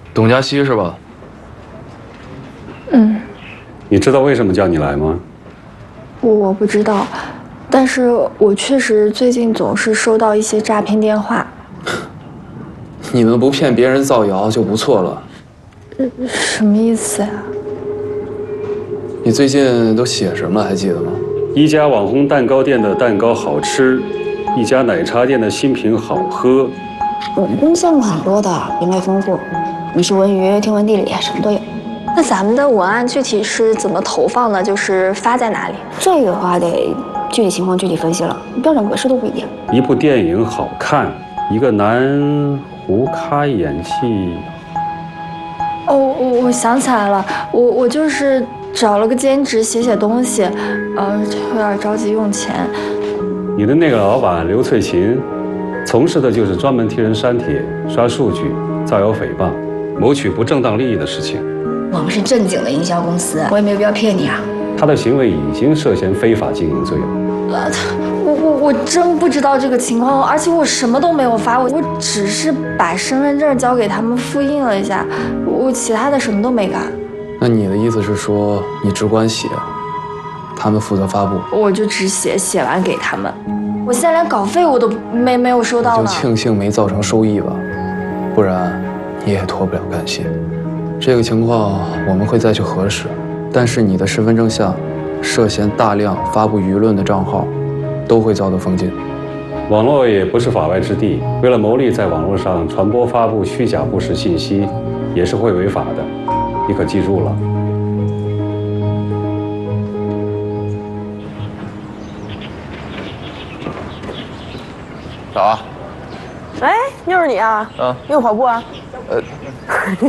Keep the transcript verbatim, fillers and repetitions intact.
董佳熙是吧？ 嗯。 你知道为什么叫你来吗？ 我我不知道，但是我确实最近总是收到一些诈骗电话。 你们不骗别人造谣就不错了。 什么意思呀？ 你最近都写什么还记得吗？ 一家网红蛋糕店的蛋糕好吃，一家奶茶店的新品好喝。 我们公司项目很多的，品类丰富，你是文娱、天文地理，什么都有。 那咱们的文案具体是怎么投放的？就是发在哪里？ 这个话得具体情况具体分析了，标准格式都不一样。 一部电影好看，一个男胡咖演技。 哦，我我想起来了，我我就是找了个兼职写写东西，呃，有点着急用钱。 你的那个老板刘翠琴，从事的就是专门替人删帖、刷数据、造谣诽谤、谋取不正当利益的事情。 我们是正经的营销公司，我也没有必要骗你啊。 他的行为已经涉嫌非法经营罪了。 呃，我我我真不知道这个情况，而且我什么都没有发，我我只是把身份证交给他们复印了一下，我其他的什么都没干。 那你的意思是说，你只管写，他们负责发布？ 我就只写，写完给他们。我现在连稿费我都没没有收到呢。 就庆幸没造成收益吧，不然你也脱不了干系。这个情况我们会再去核实，但是你的身份证下涉嫌大量发布舆论的账号，都会遭到封禁。 网络也不是法外之地，为了牟利，在网络上传播发布虚假不实信息，也是会违法的。你可记住了。 早啊。 哎，又是你啊？ 啊， 又跑步啊？ 呃。